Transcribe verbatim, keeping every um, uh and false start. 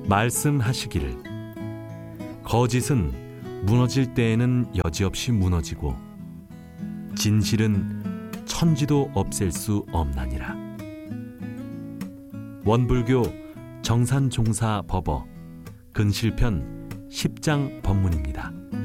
말씀하시기를 거짓은 무너질 때에는 여지없이 무너지고 진실은 천지도 없앨 수 없나니라. 원불교 정산종사 법어 근실편 십 장 법문입니다.